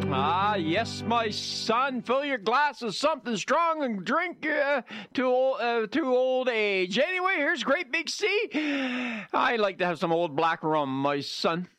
Ah, yes, my son. Fill your glass of something strong and drink to old age. Anyway, here's Great Big Sea. I like to have some old black rum, my son.